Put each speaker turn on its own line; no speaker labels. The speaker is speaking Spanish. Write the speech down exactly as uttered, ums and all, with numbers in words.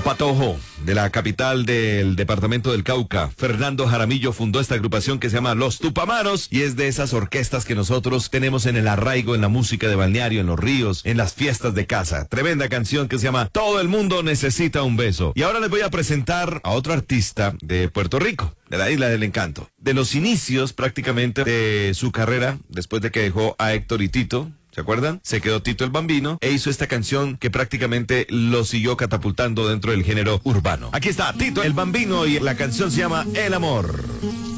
Patojo, de la capital del departamento del Cauca. Fernando Jaramillo fundó esta agrupación que se llama Los Tupamaros y es de esas orquestas que nosotros tenemos en el arraigo, en la música de balneario, en los ríos, en las fiestas de casa. Tremenda canción que se llama Todo el mundo necesita un beso. Y ahora les voy a presentar a otro artista de Puerto Rico, de la Isla del Encanto. De los inicios prácticamente de su carrera, después de que dejó a Héctor y Tito, ¿se acuerdan? Se quedó Tito el Bambino e hizo esta canción que prácticamente lo siguió catapultando dentro del género urbano. Aquí está Tito el Bambino y la canción se llama El Amor.